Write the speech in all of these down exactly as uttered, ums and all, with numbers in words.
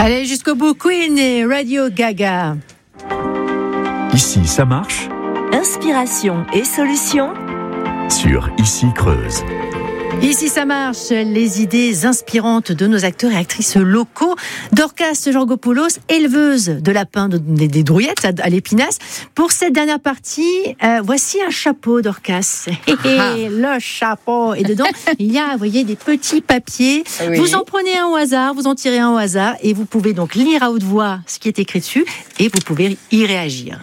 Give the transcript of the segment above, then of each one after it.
Allez, jusqu'au bout, Queen et Radio Gaga. Ici, ça marche. Inspiration et solutions Sur Ici Creuse. Ici, ça marche. Les idées inspirantes de nos acteurs et actrices locaux. Dorcas Georgopoulos, éleveuse de lapins, de, des, des drouillettes à, à l'Épinasse. Pour cette dernière partie, euh, voici un chapeau, Dorcas. Ah. Le chapeau. Et dedans, il y a, vous voyez, des petits papiers. Oui. Vous en prenez un au hasard, vous en tirez un au hasard, et vous pouvez donc lire à haute voix ce qui est écrit dessus, et vous pouvez y réagir.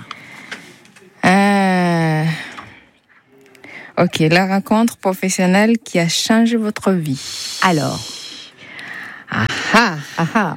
Euh... Ok, la rencontre professionnelle qui a changé votre vie. Alors. Ah ah. Ah ah.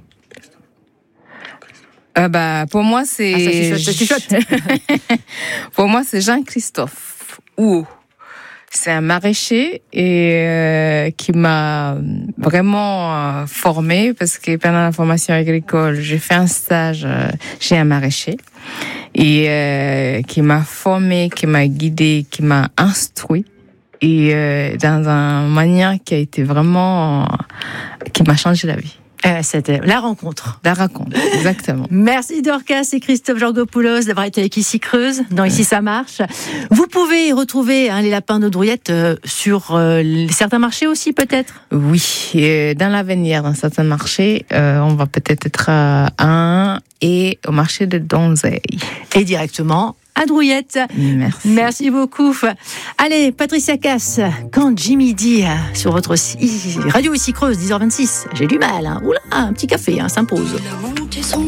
Euh, bah, pour moi, c'est... Ah, ça, c'est chouette, ça, c'est chouette. Pour moi, c'est Jean-Christophe Houot. C'est un maraîcher et euh, qui m'a vraiment euh, formée parce que pendant la formation agricole, j'ai fait un stage euh, chez un maraîcher et euh, qui m'a formée, qui m'a guidée, qui m'a instruit et euh, dans une manière qui a été vraiment euh, qui m'a changé la vie. Euh, c'était la rencontre. La rencontre, exactement. Merci Dorcas et Christophe Georgopoulos d'avoir été avec Ici Creuse, dans Ici ça marche. Vous pouvez retrouver hein, les lapins de Drouillettes euh, sur euh, certains marchés aussi peut-être ? Oui, et dans l'avenir, dans certains marchés, euh, on va peut-être être à un et au marché de Donzeil. Et directement à Drouillettes. Merci. Merci beaucoup. Allez, Patricia Cass, quand Jimmy dit sur votre radio Ici Creuse, dix heures vingt-six, j'ai du mal. Hein. Oula, un petit café hein, s'impose.